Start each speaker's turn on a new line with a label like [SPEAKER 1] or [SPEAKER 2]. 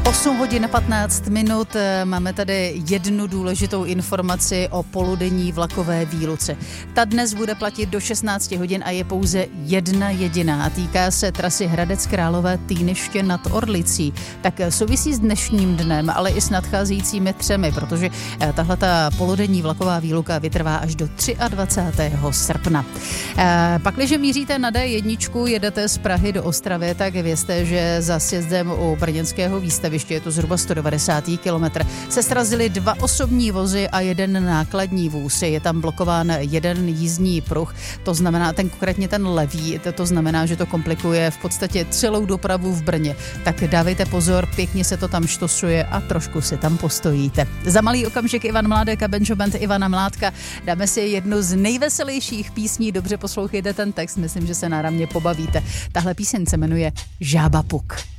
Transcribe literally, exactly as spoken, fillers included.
[SPEAKER 1] osm hodin patnáct minut, máme tady jednu důležitou informaci o polodenní vlakové výluce. Ta dnes bude platit do šestnáct hodin a je pouze jedna jediná. Týká se trasy Hradec Králové Týniště nad Orlicí. Tak souvisí s dnešním dnem, ale i s nadcházejícími třemi, protože tahle ta polodenní vlaková výluka vytrvá až do dvacátého třetího srpna. Pakliže míříte na D jedna, jedete z Prahy do Ostravy, tak vězte, že za sjezdem u brněnského výstaviště, je to zhruba sto devadesát kilometrů, se srazily dva osobní vozy a jeden nákladní vůz. Je tam blokován jeden jízdní pruh, to znamená, ten konkrétně ten levý, to znamená, že to komplikuje v podstatě celou dopravu v Brně. Tak dávejte pozor, pěkně se to tam štosuje a trošku si tam postojíte. Za malý okamžik Ivan Mládek a Banjo Band Ivana Mládka. Dáme si jednu z nejveselějších písní, dobře poslouchejte ten text, myslím, že se náramně pobavíte. Tahle píseň se jmenuje Žába Puk.